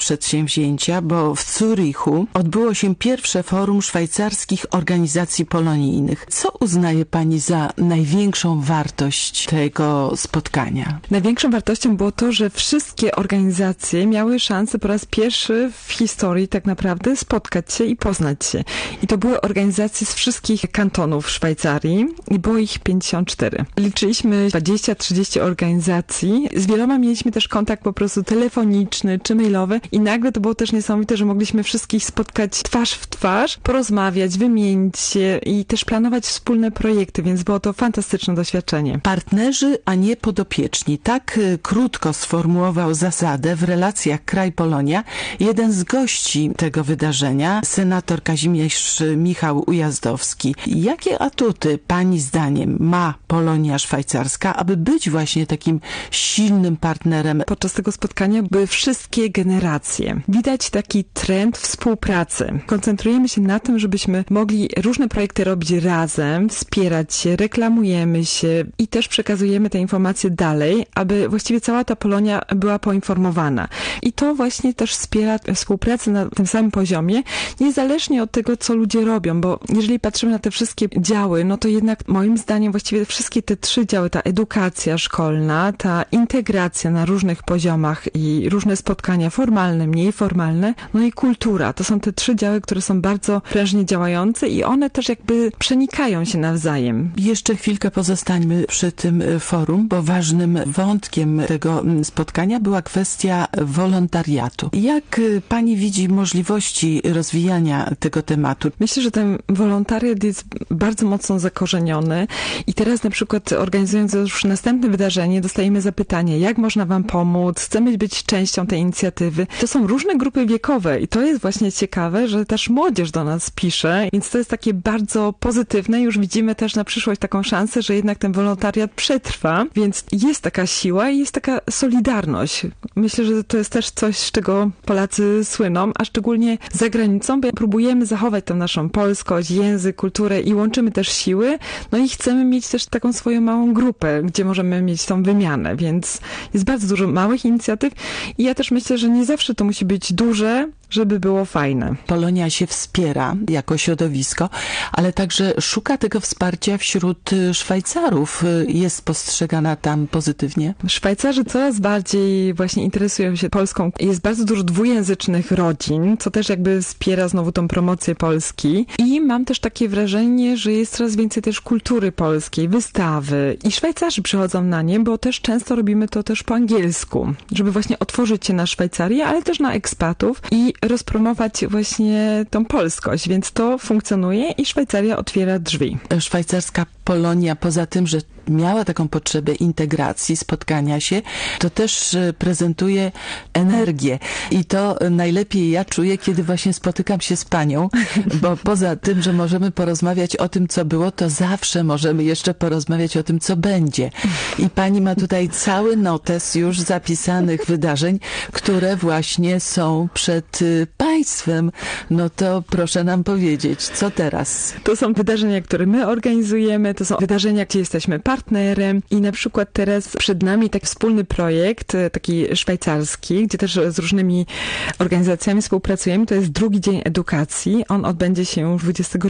przedsięwzięcia, bo w Zurichu odbyło się pierwsze forum szwajcarskich organizacji polonijnych. Co uznaje pani za największą wartość tego spotkania? Największą wartością było to, że wszystkie organizacje miały szansę po raz pierwszy w historii tak naprawdę spotkać się i poznać się. I to były organizacje z wszystkich kantonów Szwajcarii i było ich 54. Liczyliśmy 20-30 organizacji. Z wieloma mieliśmy też kontakt po prostu telefoniczny czy mailowy i nagle to było też niesamowite, że mogliśmy wszystkich spotkać twarz w twarz, porozmawiać, wymienić się i też planować wspólne projekty, więc było to fantastyczne doświadczenie. Partnerzy, a nie podopieczni. Tak krótko sformułował zasadę w relacjach kraj-Polonia jeden z gości tego wydarzenia, senator Kazimierz Michał Ujazdowski. Jakie atuty pani zdaniem ma Polonia szwajcarska, aby być właśnie takim silnym partnerem? Podczas tego spotkania były wszystkie generacje. Widać taki trend współpracy. Koncentrujemy się na tym, żebyśmy mogli różne projekty robić razem, wspierać się, reklamujemy się i też przekazujemy te informacje dalej, aby właściwie cała ta Polonia była poinformowana. I to właśnie też wspiera współpracę na tym samym poziomie, niezależnie od tego, co ludzie robią, bo jeżeli patrzymy na te wszystkie działy, no to jednak moim zdaniem właściwie wszystkie te 3 działy, ta edukacja szkolna, ta integracja na różnych poziomach i różne spotkania formalne, mniej formalne, no i kultura. To są te 3 działy, które są bardzo prężnie działające i one też jakby przenikają się nawzajem. Jeszcze chwilkę pozostańmy przy tym forum, bo ważnym wątkiem tego spotkania była kwestia wolontariatu. Jak pani widzi możliwości rozwijania tego tematu? Myślę, że ten wolontariat jest bardzo mocno zakorzeniony i teraz na przykład organizując już następne wydarzenie dostajemy zapytanie, jak można wam pomóc, chcemy być częścią tej inicjatywy. To są różne grupy wiekowe i to jest właśnie ciekawe, że też młodzież do nas pisze, więc to jest takie bardzo pozytywne. Już widzimy też na przyszłość taką szansę, że jednak ten wolontariat przetrwa, więc jest taka siła i jest taka solidarność. Myślę, że to jest też coś, z czego Polacy słyną, a szczególnie za granicą, bo próbujemy zachować tę naszą polskość, język, kulturę i łączymy też siły, no i chcemy mieć też taką swoją małą grupę, gdzie możemy mieć tą wymianę, więc jest bardzo dużo małych inicjatyw i ja też myślę, że nie zawsze to musi być duże, żeby było fajne. Polonia się wspiera jako środowisko, ale także szuka tego wsparcia wśród Szwajcarów. Jest postrzegana tam pozytywnie? Szwajcarzy coraz bardziej właśnie interesują się Polską. Jest bardzo dużo dwujęzycznych rodzin, co też jakby wspiera znowu tą promocję Polski. I mam też takie wrażenie, że jest coraz więcej też kultury polskiej, wystawy. I Szwajcarzy przychodzą na nie, bo też często robimy to też po angielsku, żeby właśnie otworzyć się na Szwajcarię, ale też na ekspatów i rozpromować właśnie tą polskość, więc to funkcjonuje i Szwajcaria otwiera drzwi. Szwajcarska Polonia, poza tym, że miała taką potrzebę integracji, spotkania się, to też prezentuje energię. I to najlepiej ja czuję, kiedy właśnie spotykam się z panią, bo poza tym, że możemy porozmawiać o tym, co było, to zawsze możemy jeszcze porozmawiać o tym, co będzie. I pani ma tutaj cały notes już zapisanych wydarzeń, które właśnie są przed państwem. No to proszę nam powiedzieć, co teraz? To są wydarzenia, które my organizujemy, to są wydarzenia, gdzie jesteśmy partnerem i na przykład teraz przed nami taki wspólny projekt, taki szwajcarski, gdzie też z różnymi organizacjami współpracujemy. To jest drugi dzień edukacji. On odbędzie się już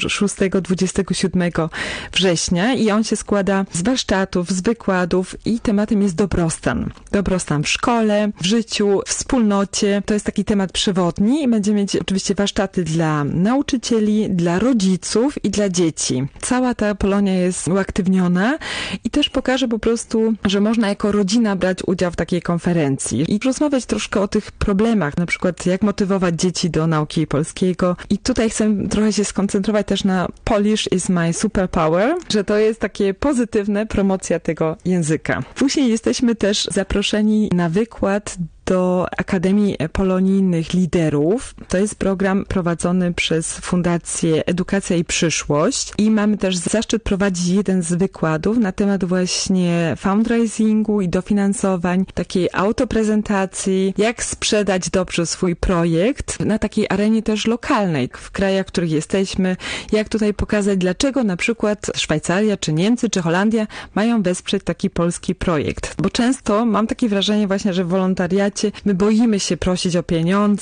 26-27 września i on się składa z warsztatów, z wykładów i tematem jest dobrostan. Dobrostan w szkole, w życiu, w wspólnocie. To jest taki temat przewodni i będziemy mieć oczywiście warsztaty dla nauczycieli, dla rodziców i dla dzieci. Cała ta Polonia jest uaktywniona i też pokaże po prostu, że można jako rodzina brać udział w takiej konferencji i rozmawiać troszkę o tych problemach, na przykład jak motywować dzieci do nauki polskiego. I tutaj chcę trochę się skoncentrować też na Polish is my superpower, że to jest takie pozytywne promocja tego języka. Później jesteśmy też zaproszeni na wykład do Akademii Polonijnych Liderów. To jest program prowadzony przez Fundację Edukacja i Przyszłość i mamy też zaszczyt prowadzić jeden z wykładów na temat właśnie fundraisingu i dofinansowań, takiej autoprezentacji, jak sprzedać dobrze swój projekt na takiej arenie też lokalnej, w krajach, w których jesteśmy, jak tutaj pokazać, dlaczego na przykład Szwajcaria, czy Niemcy, czy Holandia mają wesprzeć taki polski projekt. Bo często mam takie wrażenie właśnie, że w wolontariacie my boimy się prosić o pieniądze,